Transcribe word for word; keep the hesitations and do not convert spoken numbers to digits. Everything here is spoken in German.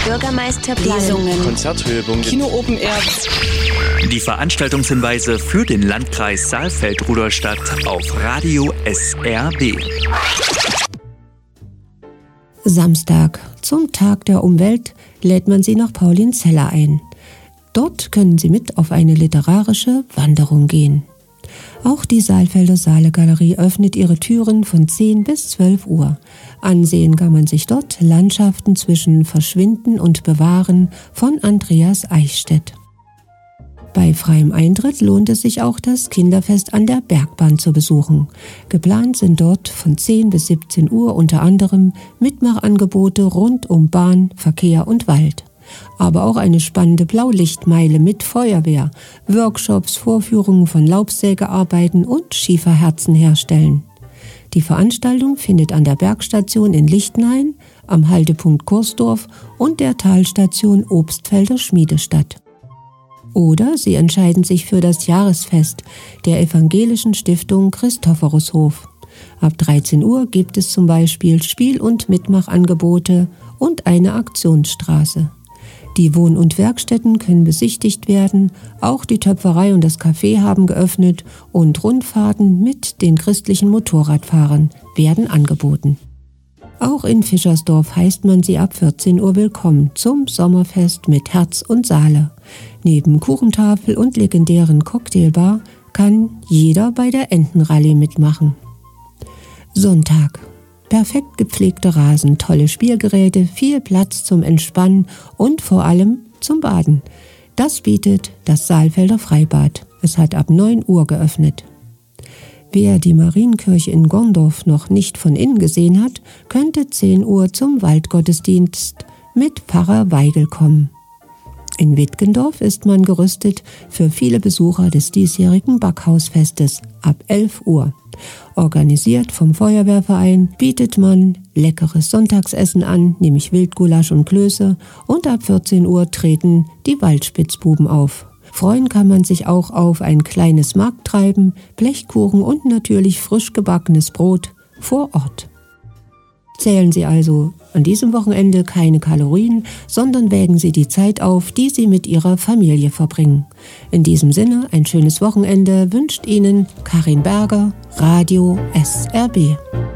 Bürgermeisterplanung, Konzerthöhepunkte, Kino Open Air. Die Veranstaltungshinweise für den Landkreis Saalfeld-Rudolstadt auf Radio S R B. Samstag, zum Tag der Umwelt, lädt man Sie nach Paulinzella ein. Dort können Sie mit auf eine literarische Wanderung gehen. Auch die Saalfelder Saale-Galerie öffnet ihre Türen von zehn bis zwölf Uhr. Ansehen kann man sich dort Landschaften zwischen Verschwinden und Bewahren von Andreas Eichstädt. Bei freiem Eintritt lohnt es sich auch, das Kinderfest an der Bergbahn zu besuchen. Geplant sind dort von zehn bis siebzehn Uhr unter anderem Mitmachangebote rund um Bahn, Verkehr und Wald. Aber auch eine spannende Blaulichtmeile mit Feuerwehr, Workshops, Vorführungen von Laubsägearbeiten und Schieferherzen herstellen. Die Veranstaltung findet an der Bergstation in Lichtenhain, am Haltepunkt Kursdorf und der Talstation Obstfelder Schmiede statt. Oder Sie entscheiden sich für das Jahresfest der evangelischen Stiftung Christophorushof. Ab dreizehn Uhr gibt es zum Beispiel Spiel- und Mitmachangebote und eine Aktionsstraße. Die Wohn- und Werkstätten können besichtigt werden, auch die Töpferei und das Café haben geöffnet und Rundfahrten mit den christlichen Motorradfahrern werden angeboten. Auch in Fischersdorf heißt man Sie ab vierzehn Uhr willkommen zum Sommerfest mit Herz und Saale. Neben Kuchentafel und legendären Cocktailbar kann jeder bei der Entenrallye mitmachen. Sonntag. Perfekt gepflegte Rasen, tolle Spielgeräte, viel Platz zum Entspannen und vor allem zum Baden. Das bietet das Saalfelder Freibad. Es hat ab neun Uhr geöffnet. Wer die Marienkirche in Gondorf noch nicht von innen gesehen hat, könnte zehn Uhr zum Waldgottesdienst mit Pfarrer Weigel kommen. In Wittgendorf ist man gerüstet für viele Besucher des diesjährigen Backhausfestes ab elf Uhr. Organisiert vom Feuerwehrverein bietet man leckeres Sonntagsessen an, nämlich Wildgulasch und Klöße, und ab vierzehn Uhr treten die Waldspitzbuben auf. Freuen kann man sich auch auf ein kleines Markttreiben, Blechkuchen und natürlich frisch gebackenes Brot vor Ort. Zählen Sie also an diesem Wochenende keine Kalorien, sondern wägen Sie die Zeit auf, die Sie mit Ihrer Familie verbringen. In diesem Sinne, ein schönes Wochenende wünscht Ihnen Karin Berger, Radio S R B.